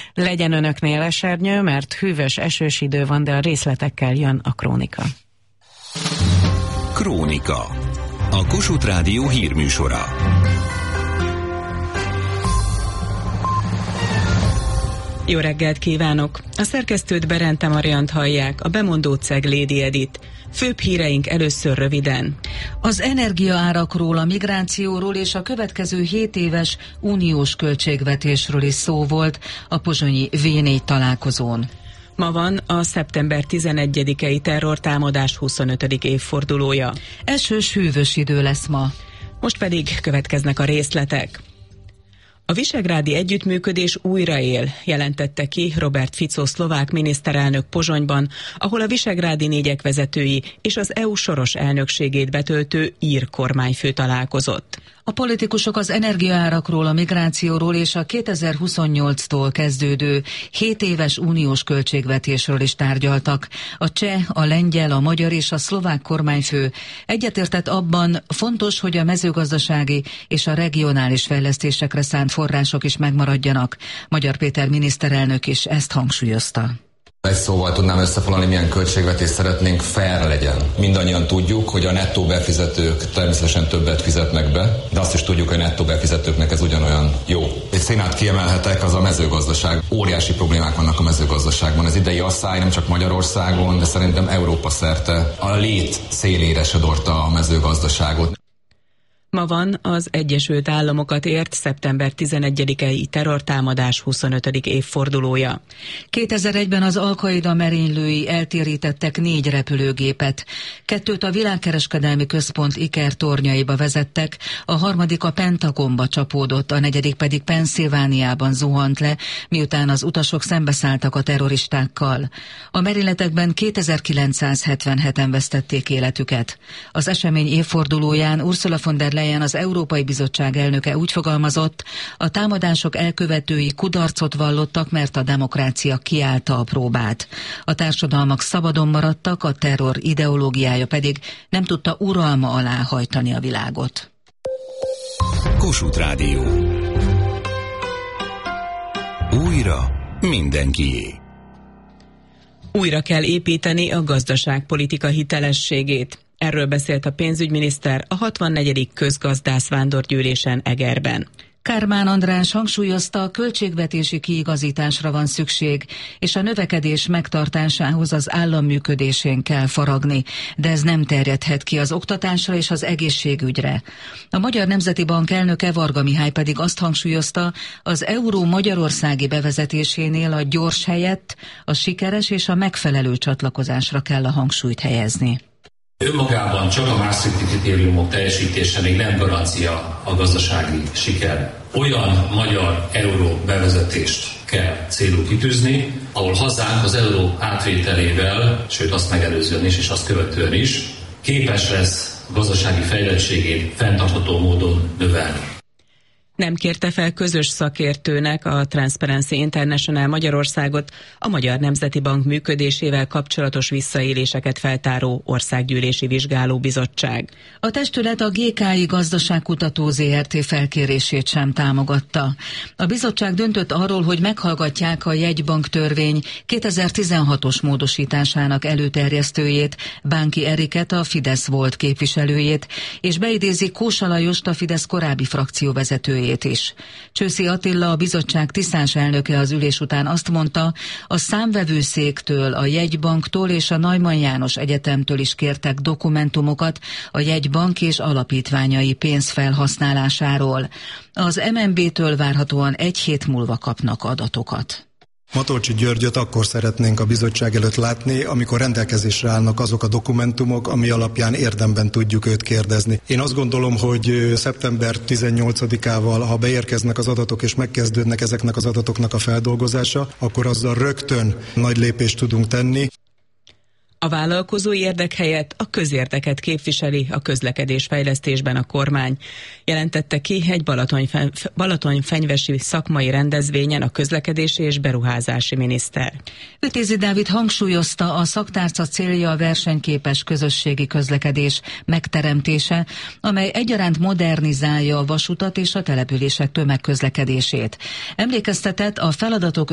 Legyen önöknél esernyő, mert hűvös, esős idő van, de a részletekkel jön a Krónika. Krónika. A Kossuth Rádió hírműsora. Jó reggelt kívánok! A szerkesztőt Berente Mariant hallják, a bemondót Ceglédi Edit. Főbb híreink először röviden. Az energiaárakról, a migrációról és a következő 7 éves uniós költségvetésről is szó volt a pozsonyi V4 találkozón. Ma van a szeptember 11-i terrortámadás 25. évfordulója. Esős, hűvös idő lesz ma. Most pedig következnek a részletek. A visegrádi együttműködés újraél, jelentette ki Robert Fico szlovák miniszterelnök Pozsonyban, ahol a visegrádi négyek vezetői és az EU soros elnökségét betöltő ír kormányfő találkozott. A politikusok az energiaárakról, a migrációról és a 2028-tól kezdődő 7 éves uniós költségvetésről is tárgyaltak. A cseh, a lengyel, a magyar és a szlovák kormányfő egyetértett abban, fontos, hogy a mezőgazdasági és a regionális fejlesztésekre szánt források is megmaradjanak. Magyar Péter miniszterelnök is ezt hangsúlyozta. Egy szóval tudnám összefoglalni, milyen költségvetést szeretnénk, fair legyen. Mindannyian tudjuk, hogy a nettó befizetők természetesen többet fizetnek be, de azt is tudjuk, hogy a nettó befizetőknek ez ugyanolyan jó. Egy színát kiemelhetek, az a mezőgazdaság. Óriási problémák vannak a mezőgazdaságban. Az idei asszály nem csak Magyarországon, de szerintem Európa szerte a lét szélére sodorta a mezőgazdaságot. Ma van az Egyesült Államokat ért szeptember 11-i terrortámadás 25. évfordulója. 2001-ben az Al-Qaida merénylői eltérítettek 4 repülőgépet. 2 a világkereskedelmi központ Iker tornyaiba vezettek, a harmadik a Pentagonba csapódott, a 4. pedig Pennsylvániában zuhant le, miután az utasok szembeszálltak a terroristákkal. A merényletekben 2977-en vesztették életüket. Az esemény évfordulóján Ursula von der Leyen, az Európai Bizottság elnöke úgy fogalmazott, a támadások elkövetői kudarcot vallottak, mert a demokrácia kiállta a próbát. A társadalmak szabadon maradtak, a terror ideológiája pedig nem tudta uralma alá hajtani a világot. Kossuth Rádió. Újra mindenkié. Újra kell építeni a gazdaságpolitika hitelességét. Erről beszélt a pénzügyminiszter a 64. közgazdász vándorgyűlésen Egerben. Kármán András hangsúlyozta, a költségvetési kiigazításra van szükség, és a növekedés megtartásához az állam működésén kell faragni, de ez nem terjedhet ki az oktatásra és az egészségügyre. A Magyar Nemzeti Bank elnöke Varga Mihály pedig azt hangsúlyozta, az euró magyarországi bevezetésénél a gyors helyett a sikeres és a megfelelő csatlakozásra kell a hangsúlyt helyezni. Önmagában csak a Maastrichti kritériumok teljesítése még nem garancia a gazdasági siker. Olyan magyar euró bevezetést kell célul kitűzni, ahol hazánk az euró átvételével, sőt azt megelőzően is és azt követően is képes lesz a gazdasági fejlettségét fenntartható módon növelni. Nem kérte fel közös szakértőnek a Transparency International Magyarországot a Magyar Nemzeti Bank működésével kapcsolatos visszaéléseket feltáró országgyűlési vizsgálóbizottság. A testület a GKI Gazdaságkutató Zrt. Felkérését sem támogatta. A bizottság döntött arról, hogy meghallgatják a jegybank törvény 2016-os módosításának előterjesztőjét, Bánki Eriket, a Fidesz volt képviselőjét, és beidézik Kósa Lajost, a Fidesz korábbi frakcióvezetőjét is. Csőszi Attila, a bizottság tisztás elnöke az ülés után azt mondta, a Számvevőszéktől, a Jegybanktól és a Neumann János Egyetemtől is kértek dokumentumokat a jegybank és alapítványai pénzfelhasználásáról. Az MNB-től várhatóan 1 hét múlva kapnak adatokat. Matolcsy Györgyöt akkor szeretnénk a bizottság előtt látni, amikor rendelkezésre állnak azok a dokumentumok, ami alapján érdemben tudjuk őt kérdezni. Én azt gondolom, hogy szeptember 18-ával, ha beérkeznek az adatok és megkezdődnek ezeknek az adatoknak a feldolgozása, akkor azzal rögtön nagy lépést tudunk tenni. A vállalkozói érdek helyett a közérdeket képviseli a közlekedésfejlesztésben a kormány. Jelentette ki egy Balatonfenyvesi szakmai rendezvényen a közlekedési és beruházási miniszter. Vitézi Dávid hangsúlyozta, a szaktárca célja a versenyképes közösségi közlekedés megteremtése, amely egyaránt modernizálja a vasutat és a települések tömegközlekedését. Emlékeztetett, a feladatok